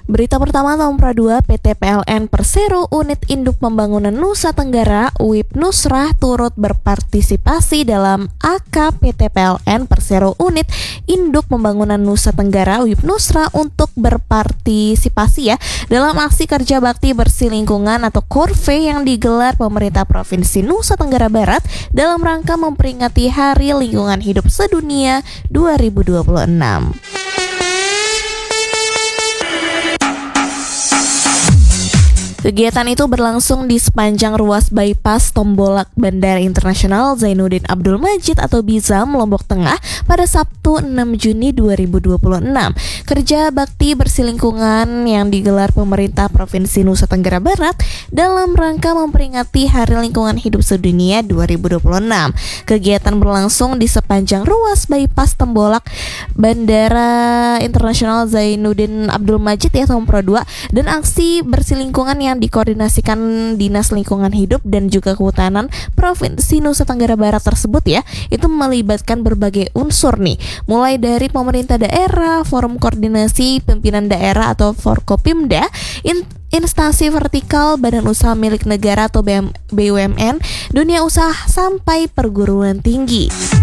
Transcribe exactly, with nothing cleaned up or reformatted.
Berita pertama tahun pra dua, P T P L N Persero Unit Induk Pembangunan Nusa Tenggara U I P Nusra turut berpartisipasi dalam A K P T P L N Persero Unit Induk Pembangunan Nusa Tenggara U I P Nusra untuk berpartisipasi ya dalam aksi kerja bakti bersih lingkungan atau Korve yang digelar pemerintah Provinsi Nusa Tenggara Barat dalam rangka memperingati Hari Lingkungan Hidup Sedunia dua ribu dua puluh enam. Kegiatan itu berlangsung di sepanjang ruas bypass Tombolak Bandara Internasional Zainuddin Abdul Majid atau Bizam, Lombok Tengah pada Sabtu enam Juni dua ribu dua puluh enam. Kerja bakti bersih lingkungan yang digelar pemerintah Provinsi Nusa Tenggara Barat dalam rangka memperingati Hari Lingkungan Hidup Sedunia dua ribu dua puluh enam. Kegiatan berlangsung di sepanjang ruas bypass Tombolak Bandara Internasional Zainuddin Abdul Majid ya tahun pro dua, dan aksi bersih lingkungan yang yang dikoordinasikan Dinas Lingkungan Hidup dan juga Kehutanan Provinsi Nusa Tenggara Barat tersebut ya, itu melibatkan berbagai unsur nih, mulai dari pemerintah daerah, forum koordinasi pimpinan daerah atau Forkopimda, in- instansi vertikal, badan usaha milik negara atau B U M N, dunia usaha sampai perguruan tinggi.